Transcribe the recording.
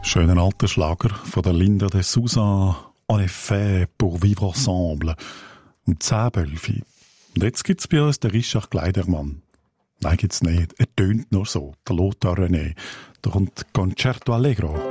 Schönen alten Schlager von der Linda de Souza. En effet, pour vivre ensemble. Um 10:11. Und jetzt gibt's bei uns den Richard Kleidermann. Nein, gibt's nicht. Er tönt nur so. Der Lothar René. Da kommt Concerto Allegro.